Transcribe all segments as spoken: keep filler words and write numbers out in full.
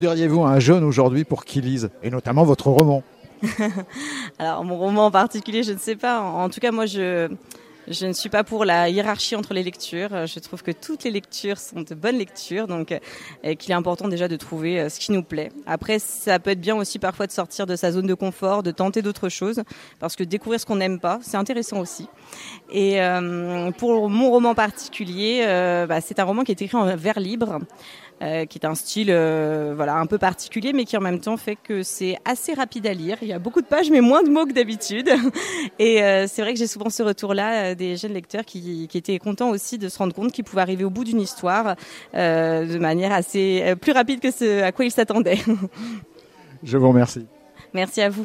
Diriez-vous à un jeune aujourd'hui pour qu'il lise, et notamment votre roman? Alors, mon roman en particulier, je ne sais pas. En tout cas, moi, je, je ne suis pas pour la hiérarchie entre les lectures. Je trouve que toutes les lectures sont de bonnes lectures, donc et qu'il est important déjà de trouver ce qui nous plaît. Après, ça peut être bien aussi parfois de sortir de sa zone de confort, de tenter d'autres choses, parce que découvrir ce qu'on n'aime pas, c'est intéressant aussi. Et euh, pour mon roman particulier, euh, bah, c'est un roman qui est écrit en vers libre. Euh, qui est un style euh, voilà, un peu particulier, mais qui en même temps fait que c'est assez rapide à lire. Il y a beaucoup de pages, mais moins de mots que d'habitude. Et euh, c'est vrai que j'ai souvent ce retour-là euh, des jeunes lecteurs qui, qui étaient contents aussi de se rendre compte qu'ils pouvaient arriver au bout d'une histoire euh, de manière assez euh, plus rapide que ce à quoi ils s'attendaient. Je vous remercie. Merci à vous.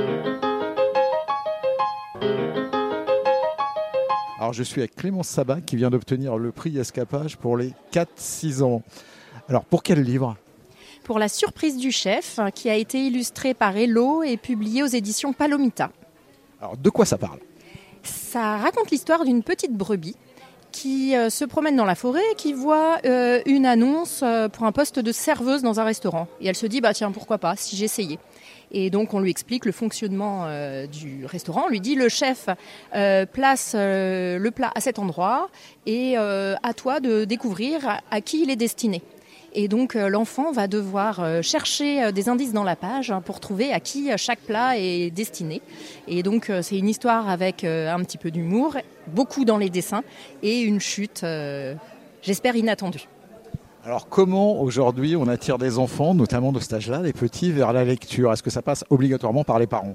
Alors, je suis avec Clémence Sabat qui vient d'obtenir le prix Escapage pour les quatre six ans. Alors, pour quel livre ? Pour La surprise du chef, qui a été illustré par Hello et publié aux éditions Palomita. Alors, de quoi ça parle ? Ça raconte l'histoire d'une petite brebis qui euh, se promène dans la forêt et qui voit euh, une annonce euh, pour un poste de serveuse dans un restaurant. Et elle se dit, bah tiens, pourquoi pas, si j'essayais. Et donc on lui explique le fonctionnement euh, du restaurant. On lui dit, le chef euh, place euh, le plat à cet endroit et euh, à toi de découvrir à, à qui il est destiné. Et donc euh, l'enfant va devoir euh, chercher euh, des indices dans la page hein, pour trouver à qui euh, chaque plat est destiné. Et donc euh, c'est une histoire avec euh, un petit peu d'humour, beaucoup dans les dessins et une chute, euh, j'espère, inattendue. Alors, comment aujourd'hui on attire des enfants, notamment de cet âge-là, les petits, vers la lecture ? Est-ce que ça passe obligatoirement par les parents ?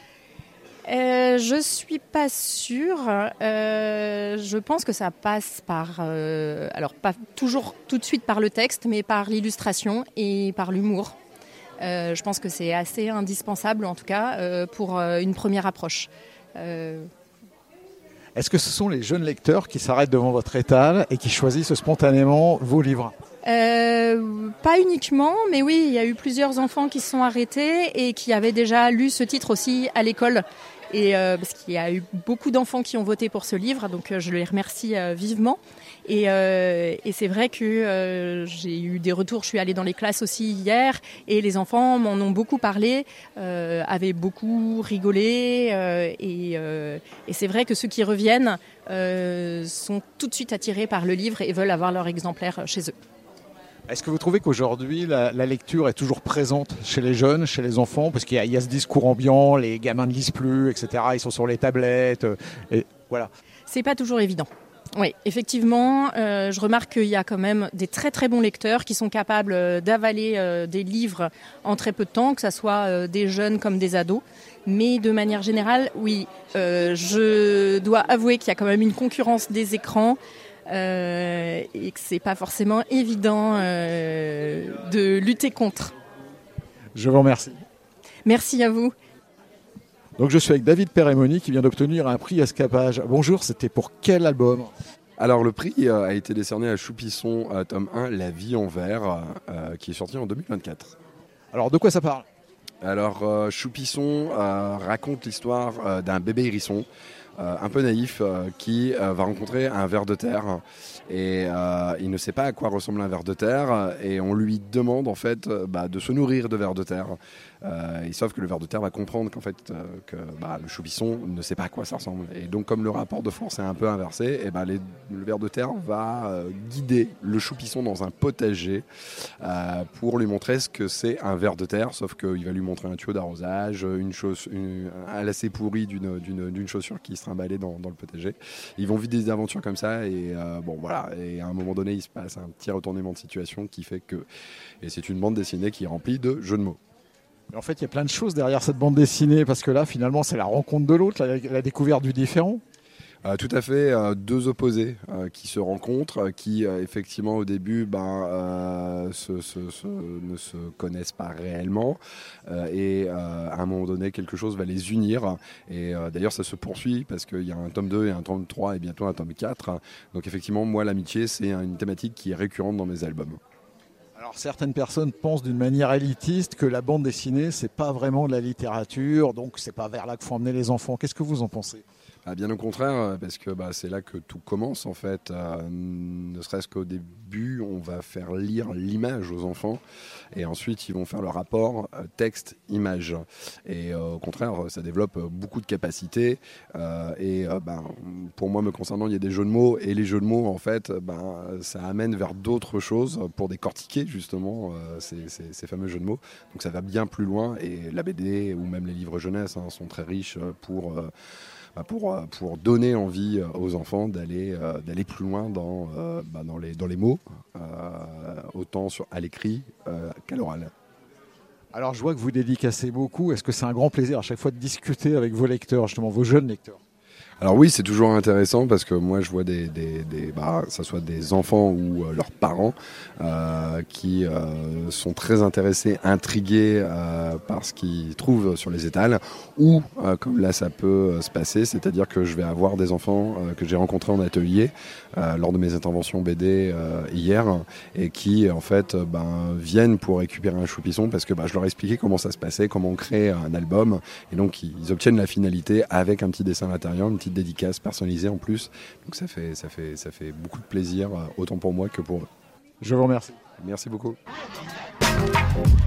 Euh, je suis pas sûre. Euh, je pense que ça passe par, euh, alors pas toujours tout de suite par le texte, mais par l'illustration et par l'humour. Euh, je pense que c'est assez indispensable, en tout cas, euh, pour euh, une première approche. Euh... Est-ce que ce sont les jeunes lecteurs qui s'arrêtent devant votre étal et qui choisissent spontanément vos livres ? Euh, pas uniquement, mais oui, il y a eu plusieurs enfants qui se sont arrêtés et qui avaient déjà lu ce titre aussi à l'école. Et euh, parce qu'il y a eu beaucoup d'enfants qui ont voté pour ce livre, donc euh, je les remercie euh, vivement. Et, euh, et c'est vrai que euh, j'ai eu des retours, je suis allée dans les classes aussi hier, et les enfants m'en ont beaucoup parlé, euh, avaient beaucoup rigolé, euh, et, euh, et c'est vrai que ceux qui reviennent euh, sont tout de suite attirés par le livre et veulent avoir leur exemplaire chez eux. Est-ce que vous trouvez qu'aujourd'hui, la, la lecture est toujours présente chez les jeunes, chez les enfants ? Parce qu'il y a, il y a ce discours ambiant, les gamins ne lisent plus, et cetera. Ils sont sur les tablettes, et voilà. C'est pas toujours évident. Oui, effectivement, euh, je remarque qu'il y a quand même des très très bons lecteurs qui sont capables d'avaler euh, des livres en très peu de temps, que ce soit euh, des jeunes comme des ados. Mais de manière générale, oui, euh, je dois avouer qu'il y a quand même une concurrence des écrans. Euh, et que c'est pas forcément évident euh, de lutter contre. Je vous remercie. Merci à vous. Donc je suis avec David Peremoni qui vient d'obtenir un prix Escapage. Bonjour, c'était pour quel album ? Alors le prix a été décerné à Choupisson, à tome un, La vie en vert, euh, qui est sorti en deux mille vingt-quatre. Alors de quoi ça parle ? Alors euh, Choupisson euh, raconte l'histoire euh, d'un bébé hérisson Euh, un peu naïf, euh, qui euh, va rencontrer un ver de terre et euh, il ne sait pas à quoi ressemble un ver de terre et on lui demande en fait euh, bah, de se nourrir de vers de terre. Euh, et sauf que le ver de terre va comprendre qu'en fait euh, que bah, le choupisson ne sait pas à quoi ça ressemble. Et donc comme le rapport de force est un peu inversé, et bah, les, le ver de terre va euh, guider le choupisson dans un potager euh, pour lui montrer ce que c'est un ver de terre, sauf qu'il va lui montrer un tuyau d'arrosage, une chose, une, un lacet pourri d'une, d'une, d'une chaussure qui se trimballer dans, dans le potager. Ils vont vivre des aventures comme ça et euh, bon voilà, et à un moment donné il se passe un petit retournement de situation qui fait que, et c'est une bande dessinée qui est remplie de jeux de mots. En fait, il y a plein de choses derrière cette bande dessinée, parce que là, finalement, c'est la rencontre de l'autre, la, la découverte du différent. Euh, tout à fait, euh, deux opposés euh, qui se rencontrent, euh, qui euh, effectivement au début ben, euh, se, se, se, ne se connaissent pas réellement euh, et euh, à un moment donné quelque chose va les unir et euh, d'ailleurs ça se poursuit parce qu'il y a un tome deux et un tome trois et bientôt un tome quatre. Donc effectivement moi l'amitié c'est une thématique qui est récurrente dans mes albums. Alors certaines personnes pensent d'une manière élitiste que la bande dessinée c'est pas vraiment de la littérature, donc c'est pas vers là qu'il faut emmener les enfants. Qu'est-ce que vous en pensez ? Ah, bien au contraire, parce que bah, c'est là que tout commence en fait. Euh, ne serait-ce qu'au début, on va faire lire l'image aux enfants et ensuite ils vont faire le rapport euh, texte-image. Et euh, au contraire, ça développe beaucoup de capacités. Euh, et euh, bah, pour moi, me concernant, il y a des jeux de mots et les jeux de mots, en fait, bah, ça amène vers d'autres choses pour décortiquer justement euh, ces, ces, ces fameux jeux de mots. Donc ça va bien plus loin et la B D ou même les livres jeunesse hein, sont très riches pour euh, Pour, pour donner envie aux enfants d'aller, euh, d'aller plus loin dans, euh, bah dans, les, dans les mots, euh, autant sur, à l'écrit euh, qu'à l'oral. Alors je vois que vous dédicacez beaucoup. Est-ce que c'est un grand plaisir à chaque fois de discuter avec vos lecteurs, justement vos jeunes lecteurs ? Alors oui, c'est toujours intéressant parce que moi je vois des, des, des bah, ça soit des enfants ou euh, leurs parents euh, qui euh, sont très intéressés, intrigués euh, par ce qu'ils trouvent sur les étals ou euh, comme là ça peut se passer, c'est-à-dire que je vais avoir des enfants euh, que j'ai rencontrés en atelier euh, lors de mes interventions B D euh, hier et qui en fait ben, viennent pour récupérer un choupisson parce que bah, je leur ai expliqué comment ça se passait, comment on crée un album et donc ils obtiennent la finalité avec un petit dessin à l'intérieur, une petite dédicace personnalisée en plus. Donc ça fait, ça fait, ça fait beaucoup de plaisir, autant pour moi que pour eux. Je vous remercie. Merci beaucoup.